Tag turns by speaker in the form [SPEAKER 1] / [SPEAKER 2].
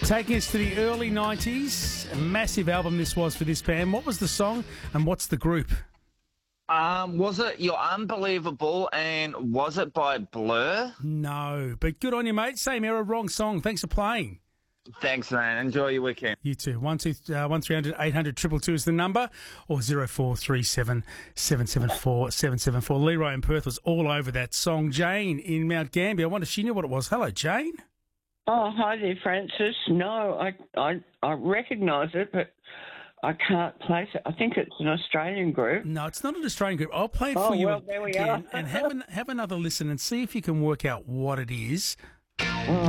[SPEAKER 1] Taking us to the early 90s. A massive album this was for this band. What was the song and what's the group?
[SPEAKER 2] Was it You're Unbelievable and was it by Blur?
[SPEAKER 1] No, but good on you, mate. Same era, wrong song. Thanks for playing.
[SPEAKER 2] Thanks, man. Enjoy your weekend.
[SPEAKER 1] You too. 1300 800 222 is the number, or 0437 774 774. Leroy in Perth was all over that song. Jane in Mount Gambier, I wonder if she knew what it was. Hello, Jane.
[SPEAKER 3] Oh, hi there, Francis. No, I recognise it, but I can't place it. I think it's an Australian group.
[SPEAKER 1] No, it's not an Australian group. I'll play it for you
[SPEAKER 3] there we
[SPEAKER 1] again
[SPEAKER 3] are.
[SPEAKER 1] and have another listen and see if you can work out what it is.